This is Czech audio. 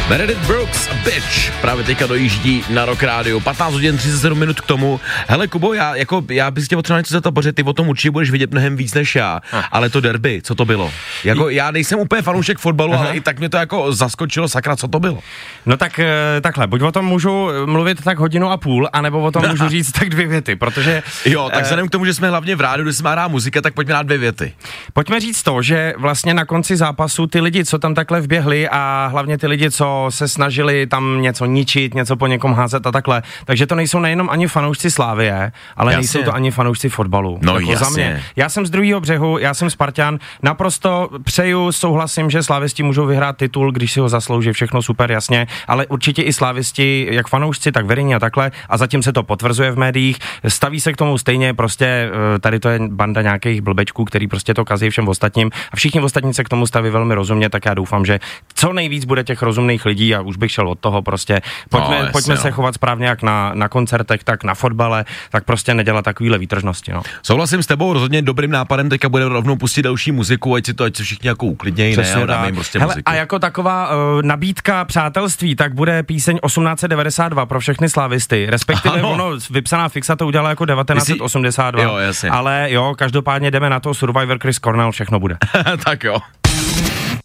Meredith Brooks, Bitch, právě teďka dojíždí na Rock Radio. 15 hodin 37 minut k tomu. Hele Kubo, já bych tě potřeboval něco za to, protože ty o tom určitě budeš vidět mnohem víc než já. Ale to derby, co to bylo? Já nejsem úplně fanoušek fotbalu, ale i tak mě to jako zaskočilo, sakra, co to bylo? No tak takhle, buď o tom můžu mluvit tak 1,5 hodiny, anebo o tom můžu říct tak 2 věty, protože... Jo, tak vzhledem k tomu, že jsme hlavně v rádiu, kde se má hrát muzika, tak pojďme na 2 věty. Pojďme říct to, že vlastně na konci zápasu ty lidi, co tam takhle vběhli a hlavně ty lidi, co se snažili tam něco ničit, něco po někom házet a takhle, takže to nejsou nejenom ani fanoušci Slavie, ale jasně. nejsou to ani fanoušci fotbalu. No jako jasně. za mě. Já jsem z druhého břehu, já jsem Spartan, naprosto souhlasím, že slavisti můžou vyhrát titul, když si ho zaslouží, všechno super, jasně, ale určitě i slavisti, jak fanoušci, tak veřejně a takhle, a zatím se to potvrzuje v médiích, staví se k tomu stejně, prostě tady to je banda nějakých blbečků, který prostě to kazí všem ostatním a všichni ostatní se k tomu staví velmi rozumně, tak já doufám, že co nejvíc bude těch rozumných lidí a už bych šel od toho prostě. Pojďme se chovat správně jak na koncertech, tak na fotbale, tak prostě nedělat takovýhle výtržnosti, no. Souhlasím s tebou, rozhodně dobrým nápadem, teďka bude rovnou pustit další muziku, ať se všichni jako uklidnějí, ne, dáme jim prostě muziku. A jako taková nabídka přátelství, tak bude píseň 1892 pro všechny slavisty, respektive ono, vypsaná fixa to udělala jako 1982, jo, jasně. Ale jo, každopádně jdeme na to, Survivor Chris Cornell, všechno bude. Tak jo.